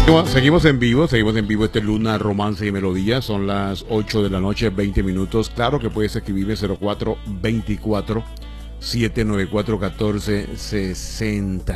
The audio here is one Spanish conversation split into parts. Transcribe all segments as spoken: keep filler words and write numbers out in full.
Seguimos en vivo, seguimos en vivo este Luna, Romance y Melodía. Son las ocho de la noche, veinte minutos. Claro que puedes escribirme cero cuatro veinticuatro, siete nueve cuatro, uno cuatro seis cero.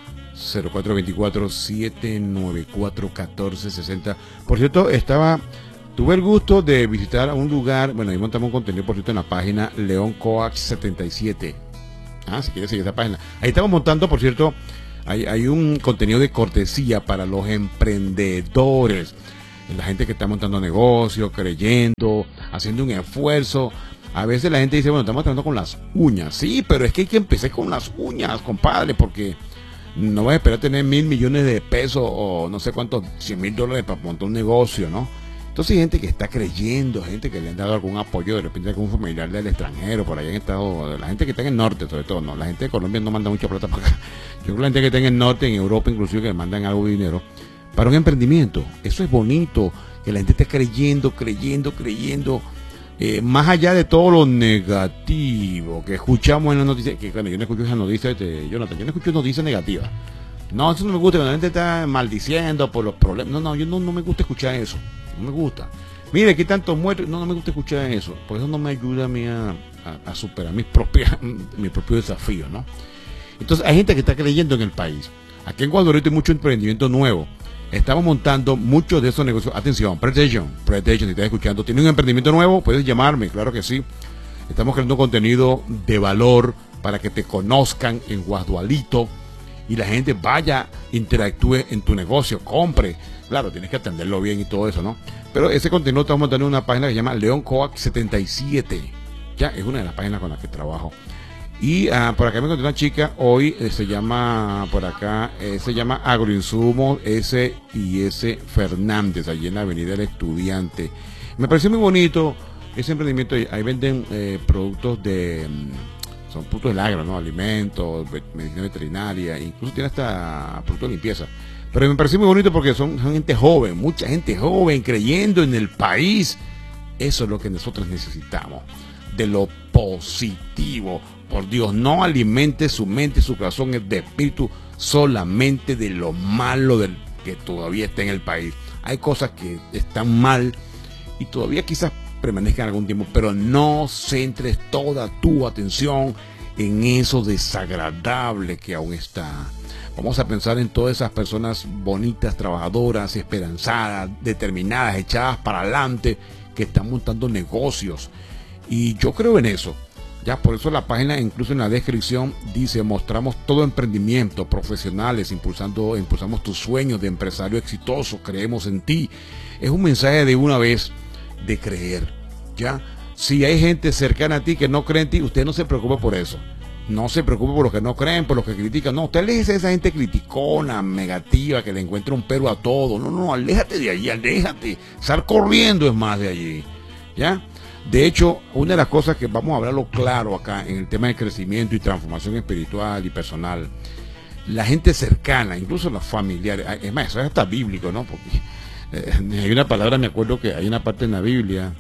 cero cuatro veinticuatro, siete nueve cuatro, uno cuatro seis cero. Por cierto, estaba, tuve el gusto de visitar un lugar. Bueno, ahí montamos un contenido, por cierto, en la página León Coax setenta y siete. Ah, si quieres seguir esa página. Ahí estamos montando, por cierto, hay, hay un contenido de cortesía para los emprendedores, la gente que está montando negocios, creyendo, haciendo un esfuerzo. A veces la gente dice, bueno, estamos trabajando con las uñas. Sí, pero es que hay que empezar con las uñas, compadre, porque no vas a esperar tener mil millones de pesos o no sé cuántos, cien mil dólares para montar un negocio, ¿no? Entonces hay gente que está creyendo, gente que le han dado algún apoyo, de repente algún familiar del extranjero, por allá en Estados, la gente que está en el norte sobre todo, no, la gente de Colombia no manda mucha plata para acá. Yo creo que la gente que está en el norte, en Europa inclusive, que le mandan algo de dinero para un emprendimiento. Eso es bonito, que la gente esté creyendo, creyendo, creyendo, eh, más allá de todo lo negativo que escuchamos en las noticias, que claro, yo no escucho esas noticias, este, Jonathan, yo no escucho noticias negativas. No, eso no me gusta, cuando la gente está maldiciendo por los problemas. No, no, yo no, no me gusta escuchar eso. No me gusta. Mire, aquí tantos muertos. No, no me gusta escuchar eso. Por eso no me ayuda a mí a, a, a superar mis propias, mis propios desafíos, ¿no? Entonces, hay gente que está creyendo en el país. Aquí en Guadalajara hay mucho emprendimiento nuevo. Estamos montando muchos de esos negocios. Atención, PlayStation, PlayStation, si estás escuchando, ¿tienes un emprendimiento nuevo? Puedes llamarme, claro que sí. Estamos creando contenido de valor para que te conozcan en Guadualito y la gente vaya, interactúe en tu negocio, compre. Claro, tienes que atenderlo bien y todo eso, ¿no? Pero ese contenido estamos montando en una página que se llama León Coax setenta y siete. Ya, es una de las páginas con las que trabajo. Y uh, por acá me encontré una chica, hoy eh, se llama, por acá, eh, se llama Agroinsumos S y S Fernández, allí en la Avenida del Estudiante. Me pareció muy bonito ese emprendimiento. Ahí venden eh, productos de... son productos del agro, ¿no? Alimentos, medicina veterinaria, incluso tiene hasta productos de limpieza. Pero me pareció muy bonito porque son, son gente joven, mucha gente joven creyendo en el país. Eso es lo que nosotros necesitamos, de lo positivo. Por Dios, no alimente su mente, su corazón de espíritu solamente de lo malo del que todavía está en el país. Hay cosas que están mal y todavía quizás permanezcan algún tiempo, pero no centres toda tu atención en eso desagradable que aún está. Vamos a pensar en todas esas personas bonitas, trabajadoras, esperanzadas, determinadas, echadas para adelante, que están montando negocios. Y yo creo en eso. Ya por eso la página, incluso en la descripción, dice: mostramos todo emprendimiento, profesionales, impulsando, impulsamos tus sueños de empresario exitoso, creemos en ti. Es un mensaje de una vez de creer. Ya, si hay gente cercana a ti que no cree en ti, usted no se preocupe por eso. No se preocupe por los que no creen, por los que critican. No, usted aléjese de esa gente criticona, negativa, que le encuentra un pero a todo. No, no, aléjate de allí, aléjate. Sal corriendo es más de allí. ¿Ya? De hecho, una de las cosas que vamos a hablarlo claro acá en el tema de crecimiento y transformación espiritual y personal, la gente cercana, incluso los familiares, es más, eso es hasta bíblico, ¿no? Porque eh, hay una palabra, me acuerdo que hay una parte en la Biblia,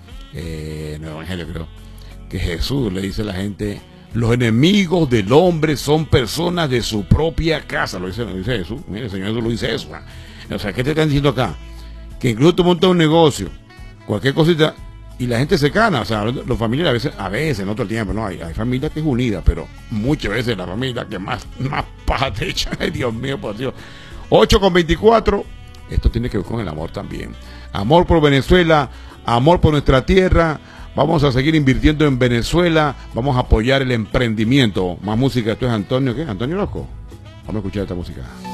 eh, en el Evangelio creo, que Jesús le dice a la gente: los enemigos del hombre son personas de su propia casa. Lo dice, lo dice Jesús. Mire, el Señor Jesús lo dice eso. O sea, ¿qué te están diciendo acá? Que incluso tú montas un negocio, cualquier cosita, y la gente se cana. O sea, los familiares a veces, a veces, no todo el tiempo, no, hay, hay familias que es unida, pero muchas veces la familia que más, más paja te echan. Ay, Dios mío, por Dios. ocho con veinticuatro. Esto tiene que ver con el amor también. Amor por Venezuela, amor por nuestra tierra. Vamos a seguir invirtiendo en Venezuela. Vamos a apoyar el emprendimiento. Más música. Esto es Antonio, ¿qué? Antonio Loco. Vamos a escuchar esta música.